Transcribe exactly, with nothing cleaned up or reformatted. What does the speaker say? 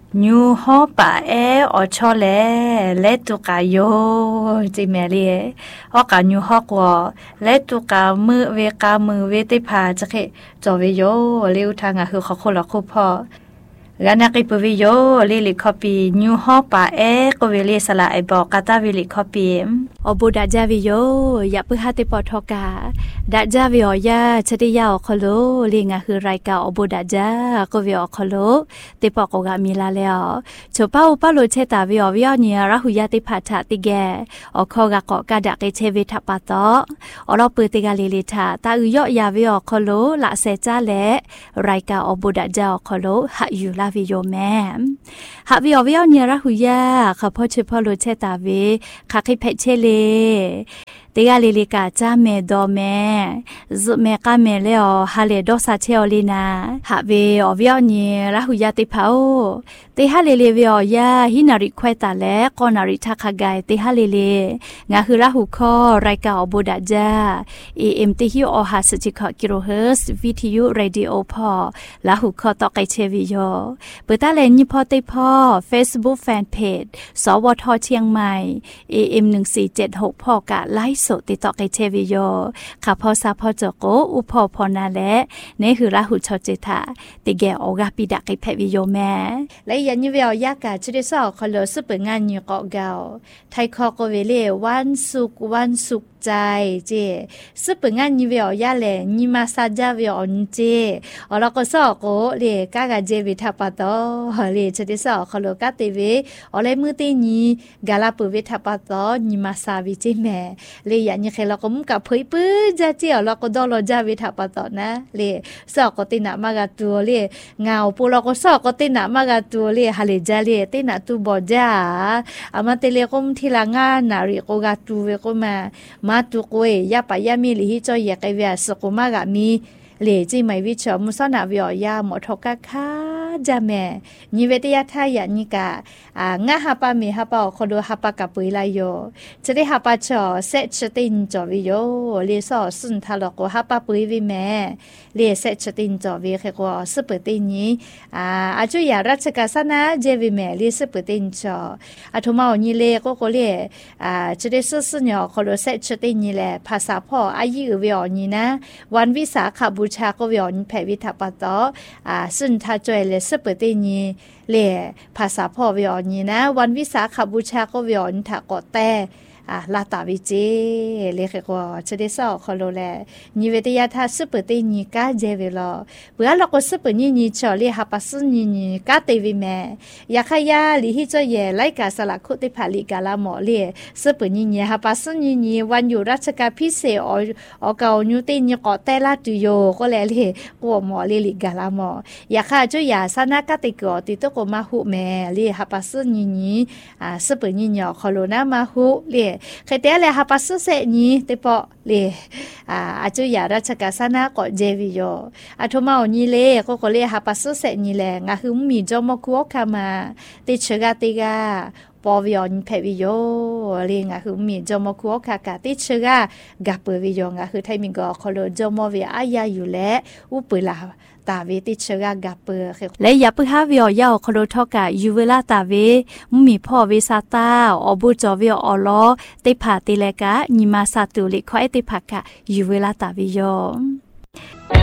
ยูฮอปะเออชอเลเลตุกาโยจิเมลีออกายูฮอกวเลตุกามือเวกามือเวติพาจะเคจอเวโยลิวทางอ่ะคือเขาคนละคู่พอแล้วนักอิปวิโยลิลิคอปียูฮอปะเอก็เวลิสละไอบอกกาตาวิลิคอปีอบูดาจาวิโยอย่าเพิ่งหาติปอทอกาดาจาวิโอยาชติยาอคโลลิงาคือรายกาอบูดาจาก็วิโอคโลติปอกกามีลาแล้วโชป้าอุปโลเชตาวิโอวิโอเนียราหุยาติพัทติแกอคอกะกอกาดักเชวิทัปตออรอปืติกาลิลิทาตาอุยอยาวิโอคโลละเซจาและรายกาอบูดาจาอคโลหะอยู่ลาวิโยแม่หะวิโอวิโอเนียราหุยาขะพอเชพอโลเชตาเวคาคิเพเชเลติกาลิลิกาจาเมดอเมซุเมกาเมเลอฮาเลดอซาเชอลินาหะเวอวิโอเนียราหุยาติพาโอติฮาเลเลวิโอยาฮินาริควตาและกอนาริทักกายติฮาเลเลงาคือราหุคอรายกาอบูดาจา เอ เอ็ม ติฮิโอฮาสจิคกิโลเฮิรตซ์วิทยุเรดิโอพอราหุคอตอไกเชวิโยเปิดตาเลนยิพอติพอ Facebook Fanpage สวทเชียงใหม่ เอ เอ็ม หนึ่งสี่เจ็ดหกพอกะไลฟ์สดติดต่อไกเชวิโยข้าพอซาพอจโกอุพอพอนาและเนคือราหุชอเจตาติแกโอกาปิดาไกเพวิโยแม่และยันยิเวอยากาชุดิซอคโลซุปงานยูกอเกาไทยคอโกเวเลวันสุกวันสุกใจเจซุปงานยิเวอยาเลนิมาซาจาเวออนเจอลก็ซอโกเลกากาเจวิทัปตอเลชุดิซอคโลกาติเวอเลมือติญีกาลาปุวิทัปตอนิมาซาวิเจแม่เลยันยิเคลก็มุกะเผยปื้จาเจอลก็ดอลจาวิทัปตอนะเลซอก็ตินะมากาตัวเลเงาปุลก็ซอก็ตินะมากาตัวเลฮาเลจาเลตินะตูบอจาอามาเตเลก็มทีละงานนาริโกกาตูเวก็มามาตุโกเอยาปะยามีลิฮิจอยะกะเวสโกมากะมีเลจิไมวิชอมุสนาวิอยาหมอทกะคาจาแม่นิเวตยาทายานิกาอ่างะฮาปะเมฮาปะคอโดฮาปะกะปุยลายโยจะได้ฮาปะชอเซชตินจอวิโยเลซอสุนทาลกฮาปะปุยวิแม่เลเซชตินจอวิเคกอซุปตินีอ่าอาจุยาราชกาสนะเจวิแม่เลซุปตินจออะทุมาอนิเลก็ก็เลอ่าจะได้ซุสุญอคอโดเซชตินีแลภาษาพ่ออายุวิอนีนะวันวิสาขบูชาก็วิอนแผ่วิทัปตออ่าสุนทาจอยเลซุปตินีเลภาษาพ่อวิอนีนะวันวิสาขบูชาก็วิอนทากอแต่อ่าลาตาวิเจเลขก็จะได้สอคอโลแลนิเวตยาทาซุปตินีกาเจเวลอเบื่อเราก็ซุปนีนีชอเลฮาปัสนีนีกาเตวิแม่ยาขยาลิฮิจอยไลกาสลักคุติภาลิกาลาหมอเลซุปนีนีฮาปัสนีนีวันอยู่ราชการพิเศษออเกาญูตินีกอแต่ลาตุโยก็แลเลกัวหมอเลลิกาลาหมอยาขะจุยาสนากาติกอติตโกมาหุแม่เลฮาปัสนีนีอ่าซุปนีนีคอโลนามาหุเลเคเตเลฮาปัสเซนีติปอเลอ่าอาจุยาราชกาสนะกอเจวิโยอะโทมาอนีเลก็ก็เลฮาปัสเซนีแลงะหึมมีจอมคุโอคามาติเชกาติกาปอวิอนเพวิโยเลงะหึมมีจอมคุโอคากาติเชกากาเปวิโยงะหึไทมิงกอคอโลจอมเวอายาอยู่แลอุปลาตาเวติเชกากาเปและอย่าเพิ่งหาวิอยาคอโลทอกะยูเวลาตาเวมีพ่อเวซาตาอบูจอวิออลอติผาติเลกะนิมาซาตุลิคอเอติภากะยูเวลาตาวิโย